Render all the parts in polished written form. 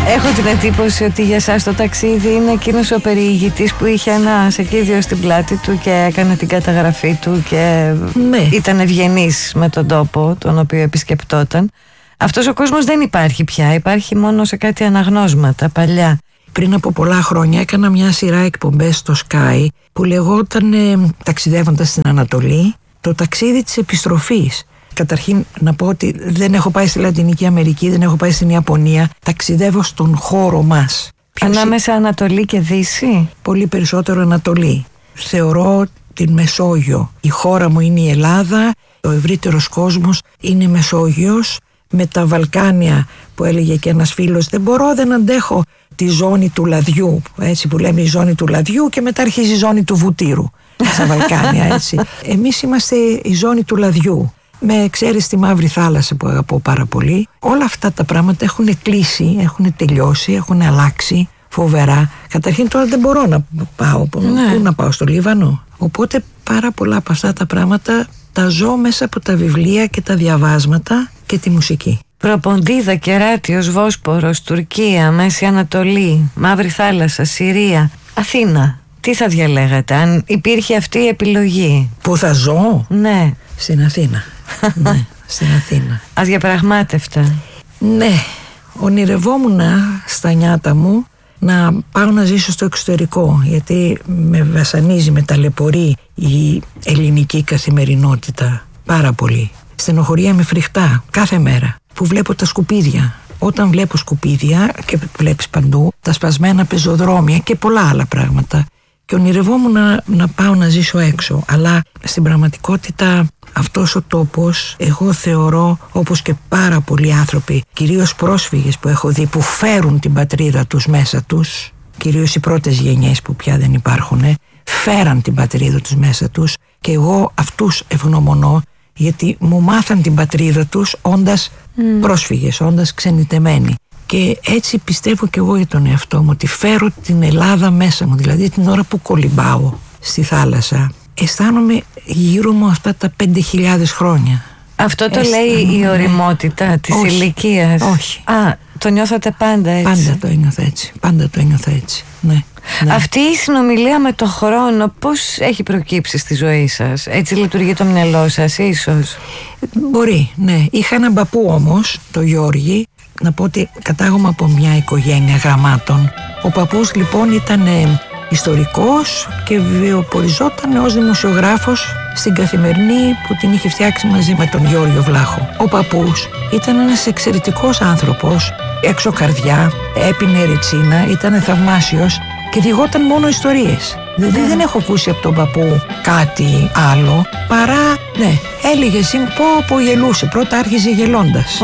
Έχω την εντύπωση ότι για σας το ταξίδι είναι εκείνος ο περιηγητής που είχε ένα σακίδιο στην πλάτη του και έκανε την καταγραφή του και ήταν ευγενής με τον τόπο τον οποίο επισκεπτόταν. Αυτός ο κόσμος δεν υπάρχει πια, υπάρχει μόνο σε κάτι αναγνώσματα παλιά. Πριν από πολλά χρόνια έκανα μια σειρά εκπομπές στο Sky που λεγόταν ταξιδεύοντας στην Ανατολή, το ταξίδι της επιστροφής. Καταρχήν να πω ότι δεν έχω πάει στη Λατινική Αμερική, δεν έχω πάει στην Ιαπωνία, ταξιδεύω στον χώρο μας. Ανάμεσα Ανατολή και Δύση? Πολύ περισσότερο Ανατολή. Θεωρώ την Μεσόγειο. Η χώρα μου είναι η Ελλάδα, ο ευρύτερος κόσμος είναι Μεσόγειος, με τα Βαλκάνια που έλεγε και ένας φίλος, δεν αντέχω τη ζώνη του λαδιού, έτσι που λέμε η ζώνη του λαδιού και μετά αρχίζει η ζώνη του βουτύρου στα Βαλκάνια, έτσι. Εμείς είμαστε η ζώνη του λαδιού, με εξαίρεση τη Μαύρη Θάλασσα που αγαπώ πάρα πολύ. Όλα αυτά τα πράγματα έχουν κλείσει, έχουν τελειώσει, έχουν αλλάξει φοβερά. Καταρχήν τώρα δεν μπορώ να πάω, πού να πάω, στο Λίβανο. Οπότε πάρα πολλά από αυτά τα πράγματα τα ζω μέσα από τα βιβλία και τα διαβάσματα και τη μουσική. Προποντίδα, Κεράτιος, Βόσπορος, Τουρκία, Μέση Ανατολή, Μαύρη Θάλασσα, Συρία, Αθήνα. Τι θα διαλέγατε αν υπήρχε αυτή η επιλογή? Πού θα ζω? Ναι. Στην Αθήνα. Ναι, στην Αθήνα. Αδιαπραγμάτευτα. Ναι, ονειρευόμουν στα νιάτα μου να πάω να ζήσω στο εξωτερικό, γιατί με βασανίζει, με ταλαιπωρεί η ελληνική καθημερινότητα πάρα πολύ. Στενοχωρία με φρικτά κάθε μέρα που βλέπω τα σκουπίδια. Όταν βλέπω σκουπίδια και βλέπεις παντού τα σπασμένα πεζοδρόμια και πολλά άλλα πράγματα, και ονειρευόμουν να πάω να ζήσω έξω, αλλά στην πραγματικότητα αυτός ο τόπος, εγώ θεωρώ, όπως και πάρα πολλοί άνθρωποι, κυρίως πρόσφυγες που έχω δει, που φέρουν την πατρίδα τους μέσα τους, κυρίως οι πρώτες γενιές που πια δεν υπάρχουν, φέραν την πατρίδα τους μέσα τους, και εγώ αυτούς ευγνωμονώ, γιατί μου μάθαν την πατρίδα τους όντας πρόσφυγες, όντας ξενιτεμένοι. Και έτσι πιστεύω και εγώ για τον εαυτό μου, ότι φέρω την Ελλάδα μέσα μου. Δηλαδή την ώρα που κολυμπάω στη θάλασσα, αισθάνομαι γύρω μου αυτά τα 5.000 χρόνια. Αυτό το λέει η ωριμότητα της ηλικίας? Όχι. Α, το νιώθατε πάντα έτσι? Πάντα το ένιωθα έτσι. Πάντα το ένιωθα έτσι. Ναι. Ναι. Αυτή η συνομιλία με το χρόνο πώς έχει προκύψει στη ζωή σας? Έτσι λειτουργεί το μυαλό σας ίσως? Μπορεί, ναι. Είχα έναν παππού όμως, το Γιώργη. Να πω ότι κατάγομαι από μια οικογένεια γραμμάτων. Ο παππούς λοιπόν ήταν ιστορικός και βιοποριζόταν ως δημοσιογράφος στην Καθημερινή που την είχε φτιάξει μαζί με τον Γιώργο Βλάχο. Ο παππούς ήταν ένας εξαιρετικός άνθρωπος, έξω καρδιά, έπινε ρετσίνα, ήταν θαυμάσιος και διηγόταν μόνο ιστορίες. Δηλαδή δεν έχω ακούσει από τον παππού κάτι άλλο παρά, ναι, έλεγε πω γελούσε. Πρώτα άρχιζε γελώντας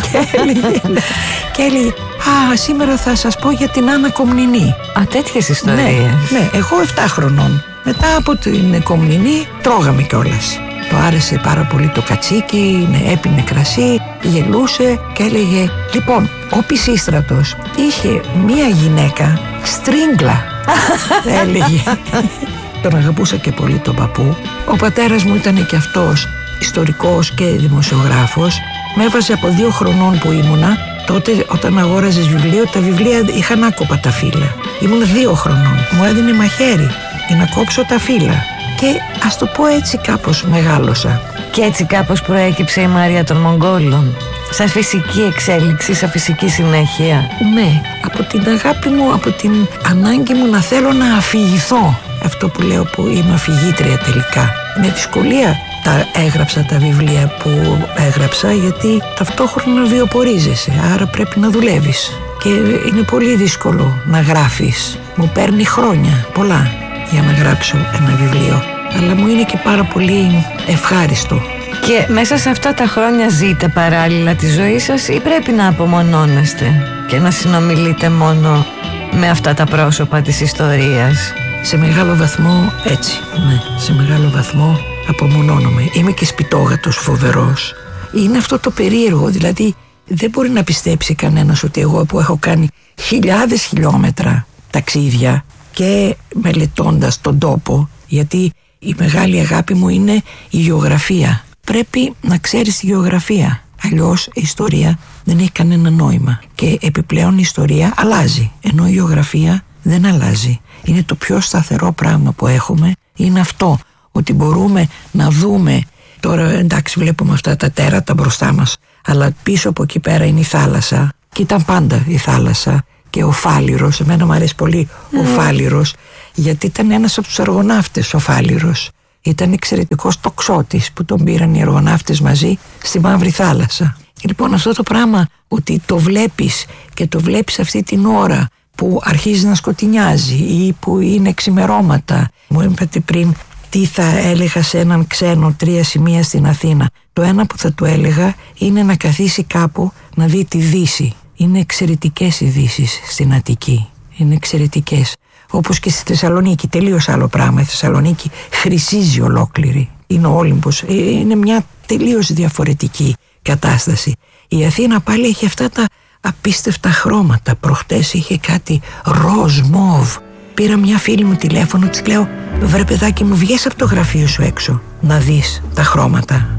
και έλεγε «Α, σήμερα θα σας πω για την Άννα Κομνηνή». Α, τέτοιες ιστορίες. Ναι, εγώ 7 χρονών. Μετά από την Κομνηνή τρώγαμε κιόλας. Το άρεσε πάρα πολύ το κατσίκι, έπινε κρασί, γελούσε και έλεγε «Λοιπόν, ο Πισίστρατος είχε μία γυναίκα στρίγκλα», έλεγε. Τον αγαπούσα και πολύ τον παππού. Ο πατέρας μου ήταν και αυτός ιστορικός και δημοσιογράφος. Με έβαζε από 2 χρονών που ήμουνα. Τότε όταν αγόραζες βιβλίο, τα βιβλία είχαν άκοπα τα φύλλα. Ήμουν 2 χρονών. Μου έδινε μαχαίρι για να κόψω τα φύλλα. Και ας το πω έτσι κάπως μεγάλωσα. Και έτσι κάπως προέκυψε η Μαρία των Μογγόλων. Σαν φυσική εξέλιξη, σαν φυσική συνέχεια. Ναι, από την αγάπη μου, από την ανάγκη μου να θέλω να αφηγηθώ. Αυτό που λέω που είμαι αφηγήτρια τελικά. Με δυσκολία τα έγραψα τα βιβλία που έγραψα, γιατί ταυτόχρονα βιοπορίζεσαι, άρα πρέπει να δουλεύεις. Και είναι πολύ δύσκολο να γράφεις. Μου παίρνει χρόνια, πολλά, για να γράψω ένα βιβλίο. Αλλά μου είναι και πάρα πολύ ευχάριστο. Και μέσα σε αυτά τα χρόνια ζείτε παράλληλα τη ζωή σας ή πρέπει να απομονώνεστε και να συνομιλείτε μόνο με αυτά τα πρόσωπα της ιστορίας? Σε μεγάλο βαθμό έτσι, ναι, σε μεγάλο βαθμό απομονώνομαι. Είμαι και σπιτόγατος φοβερός. Είναι αυτό το περίεργο, δηλαδή δεν μπορεί να πιστέψει κανένας ότι εγώ που έχω κάνει χιλιάδες χιλιόμετρα ταξίδια και μελετώντας τον τόπο, γιατί η μεγάλη αγάπη μου είναι η γεωγραφία. Πρέπει να ξέρεις τη γεωγραφία. Αλλιώς η ιστορία δεν έχει κανένα νόημα. Και επιπλέον η ιστορία αλλάζει, ενώ η γεωγραφία δεν αλλάζει. Είναι το πιο σταθερό πράγμα που έχουμε, είναι αυτό, ότι μπορούμε να δούμε. Τώρα εντάξει, βλέπουμε αυτά τα τέρατα μπροστά μας, αλλά πίσω από εκεί πέρα είναι η θάλασσα, και ήταν πάντα η θάλασσα και ο Φάληρος. Εμένα μου αρέσει πολύ ο Φάληρος, γιατί ήταν ένας από τους αργοναύτες ο Φάληρος. Ήταν εξαιρετικός τοξότης που τον πήραν οι αργοναύτες μαζί στη Μαύρη Θάλασσα. Λοιπόν, αυτό το πράγμα, ότι το βλέπεις και το βλέπεις αυτή την ώρα που αρχίζει να σκοτεινιάζει ή που είναι ξημερώματα. Μου είπατε πριν τι θα έλεγα σε έναν ξένο 3 σημεία στην Αθήνα. Το ένα που θα του έλεγα είναι να καθίσει κάπου να δει τη Δύση. Είναι εξαιρετικές οι Δύσεις στην Αττική. Είναι εξαιρετικές. Όπως και στη Θεσσαλονίκη, τελείως άλλο πράγμα. Η Θεσσαλονίκη χρυσίζει ολόκληρη. Είναι ο Όλυμπος. Είναι μια τελείως διαφορετική κατάσταση. Η Αθήνα πάλι έχει αυτά τα απίστευτα χρώματα. Προχτές είχε κάτι ροζ μόβ. Πήρα μια φίλη μου τηλέφωνο, της λέω: βρε παιδάκι μου, βγες από το γραφείο σου έξω να δεις τα χρώματα.